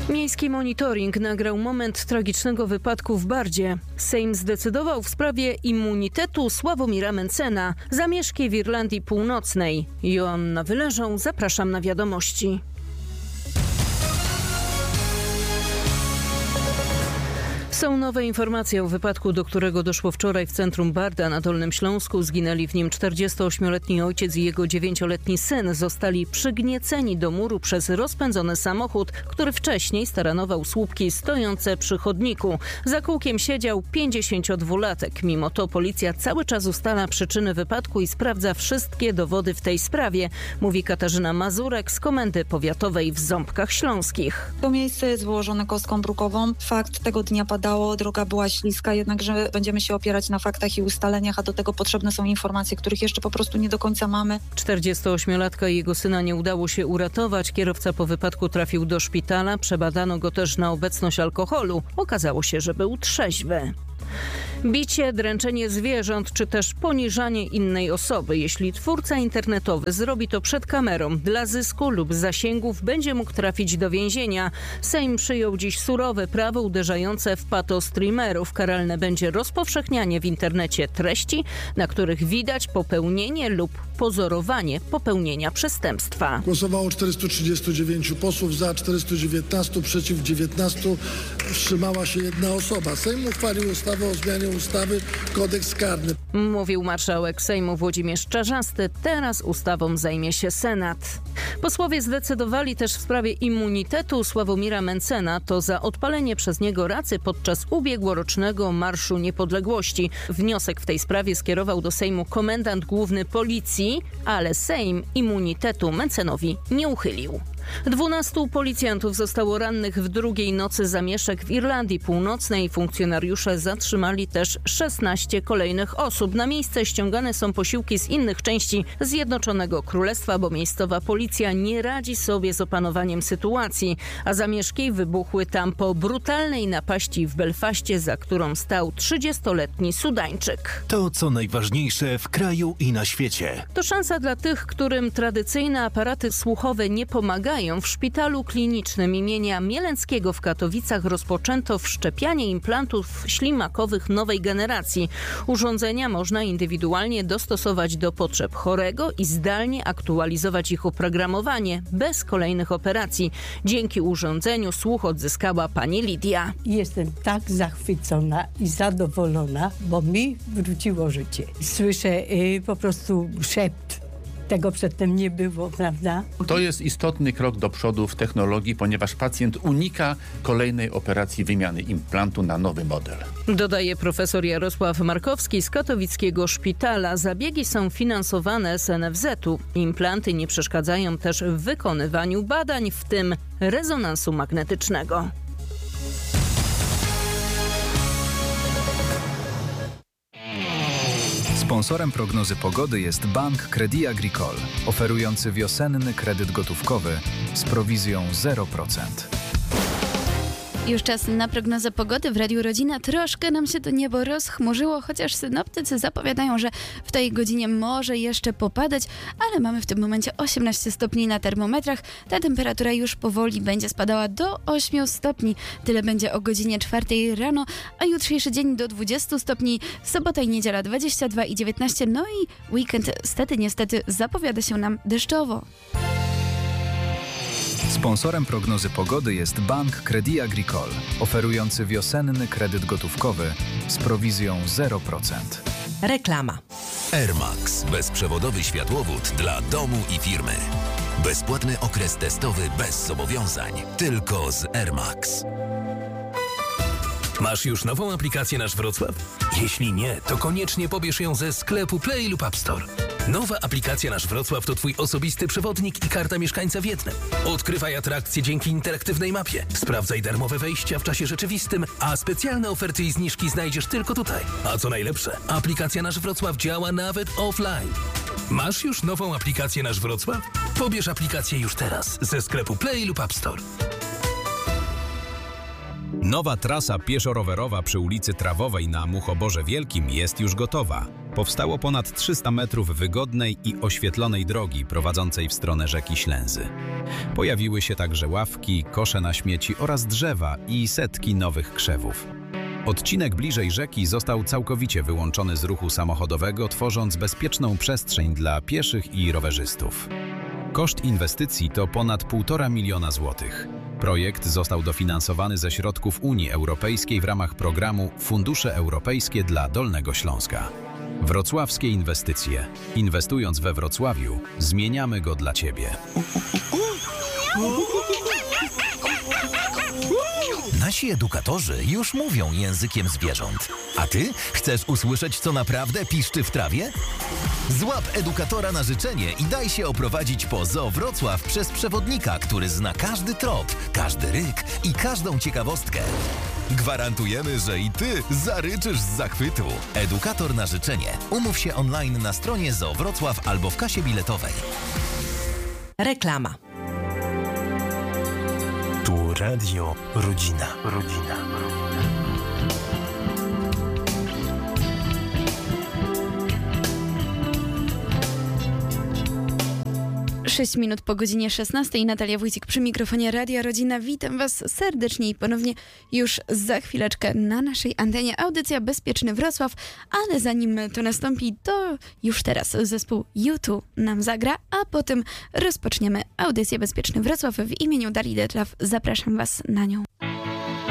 Miejski monitoring nagrał moment tragicznego wypadku w Bardzie. Sejm zdecydował w sprawie immunitetu Sławomira Mentzena, zamieszki w Irlandii Północnej. Joanna Wyleżą, zapraszam na wiadomości. Są nowe informacje o wypadku, do którego doszło wczoraj w centrum Barda na Dolnym Śląsku. Zginęli w nim 48-letni ojciec i jego 9-letni syn. Zostali przygnieceni do muru przez rozpędzony samochód, który wcześniej staranował słupki stojące przy chodniku. Za kółkiem siedział 52-latek. Mimo to policja cały czas ustala przyczyny wypadku i sprawdza wszystkie dowody w tej sprawie, mówi Katarzyna Mazurek z Komendy Powiatowej w Ząbkach Śląskich. To miejsce jest wyłożone kostką brukową. Fakt tego dnia padało, droga była śliska, jednakże będziemy się opierać na faktach i ustaleniach, a do tego potrzebne są informacje, których jeszcze po prostu nie do końca mamy. 48-latka i jego syna nie udało się uratować. Kierowca po wypadku trafił do szpitala. Przebadano go też na obecność alkoholu. Okazało się, że był trzeźwy. Bicie, dręczenie zwierząt czy też poniżanie innej osoby. Jeśli twórca internetowy zrobi to przed kamerą dla zysku lub zasięgów, będzie mógł trafić do więzienia. Sejm przyjął dziś surowe prawo uderzające w patos streamerów. Karalne będzie rozpowszechnianie w internecie treści, na których widać popełnienie lub pozorowanie popełnienia przestępstwa. Głosowało 439 posłów, za 419, przeciw 19. Wstrzymała się jedna osoba. Sejm uchwalił ustawę o zmianie ustawy Kodeks karny. Mówił marszałek Sejmu Włodzimierz Czarzasty. Teraz ustawą zajmie się Senat. Posłowie zdecydowali też w sprawie immunitetu Sławomira Mentzena. To za odpalenie przez niego racy podczas ubiegłorocznego Marszu Niepodległości. Wniosek w tej sprawie skierował do Sejmu komendant główny policji, ale Sejm immunitetu Mentzenowi nie uchylił. 12 policjantów zostało rannych w drugiej nocy zamieszek w Irlandii Północnej. Funkcjonariusze zatrzymali też 16 kolejnych osób. Na miejsce ściągane są posiłki z innych części Zjednoczonego Królestwa, bo miejscowa policja nie radzi sobie z opanowaniem sytuacji, a zamieszki wybuchły tam po brutalnej napaści w Belfaście, za którą stał 30-letni Sudańczyk. To, co najważniejsze w kraju i na świecie. To szansa dla tych, którym tradycyjne aparaty słuchowe nie pomagają. W szpitalu klinicznym imienia Mieleckiego w Katowicach rozpoczęto wszczepianie implantów ślimakowych nowej generacji. Urządzenia można indywidualnie dostosować do potrzeb chorego i zdalnie aktualizować ich oprogramowanie bez kolejnych operacji. Dzięki urządzeniu słuch odzyskała pani Lidia. Jestem tak zachwycona i zadowolona, bo mi wróciło życie. Słyszę po prostu szept. Tego przedtem nie było, prawda? To jest istotny krok do przodu w technologii, ponieważ pacjent unika kolejnej operacji wymiany implantu na nowy model. Dodaje profesor Jarosław Markowski z katowickiego szpitala. Zabiegi są finansowane z NFZ-u. Implanty nie przeszkadzają też w wykonywaniu badań, w tym rezonansu magnetycznego. Sponsorem prognozy pogody jest Bank Crédit Agricole, oferujący wiosenny kredyt gotówkowy z prowizją 0%. Już czas na prognozę pogody w Radiu Rodzina. Troszkę nam się to niebo rozchmurzyło, chociaż synoptycy zapowiadają, że w tej godzinie może jeszcze popadać, ale mamy w tym momencie 18 stopni na termometrach. Ta temperatura już powoli będzie spadała do 8 stopni. Tyle będzie o godzinie 4 rano, a jutrzejszy dzień do 20 stopni, sobota i niedziela 22 i 19, no i weekend niestety zapowiada się nam deszczowo. Sponsorem prognozy pogody jest Bank Crédit Agricole, oferujący wiosenny kredyt gotówkowy z prowizją 0%. Reklama. Air Max. Bezprzewodowy światłowód dla domu i firmy. Bezpłatny okres testowy bez zobowiązań. Tylko z Air Max. Masz już nową aplikację Nasz Wrocław? Jeśli nie, to koniecznie pobierz ją ze sklepu Play lub App Store. Nowa aplikacja Nasz Wrocław to Twój osobisty przewodnik i karta mieszkańca w jednym. Odkrywaj atrakcje dzięki interaktywnej mapie. Sprawdzaj darmowe wejścia w czasie rzeczywistym, a specjalne oferty i zniżki znajdziesz tylko tutaj. A co najlepsze, aplikacja Nasz Wrocław działa nawet offline. Masz już nową aplikację Nasz Wrocław? Pobierz aplikację już teraz ze sklepu Play lub App Store. Nowa trasa pieszo-rowerowa przy ulicy Trawowej na Muchoborze Wielkim jest już gotowa. powstało ponad 300 metrów wygodnej i oświetlonej drogi prowadzącej w stronę rzeki Ślęzy. Pojawiły się także ławki, kosze na śmieci oraz drzewa i setki nowych krzewów. Odcinek bliżej rzeki został całkowicie wyłączony z ruchu samochodowego, tworząc bezpieczną przestrzeń dla pieszych i rowerzystów. Koszt inwestycji to ponad 1,5 miliona złotych. Projekt został dofinansowany ze środków Unii Europejskiej w ramach programu Fundusze Europejskie dla Dolnego Śląska. Wrocławskie inwestycje. Inwestując we Wrocławiu, zmieniamy go dla Ciebie. Nasi edukatorzy już mówią językiem zwierząt. A ty chcesz usłyszeć, co naprawdę piszczy w trawie? Złap edukatora na życzenie i daj się oprowadzić po Zoo Wrocław przez przewodnika, który zna każdy trop, każdy ryk i każdą ciekawostkę. Gwarantujemy, że i ty zaryczysz z zachwytu. Edukator na życzenie. Umów się online na stronie Zoo Wrocław albo w kasie biletowej. Reklama. Tu Radio Rodzina. 6 minut po godzinie 16. Natalia Wójcik przy mikrofonie Radia Rodzina. Witam Was serdecznie i ponownie już za chwileczkę na naszej antenie audycja Bezpieczny Wrocław, ale zanim to nastąpi, to już teraz zespół U2 nam zagra, a potem rozpoczniemy audycję Bezpieczny Wrocław. W imieniu Darii Detlaw zapraszam Was na nią.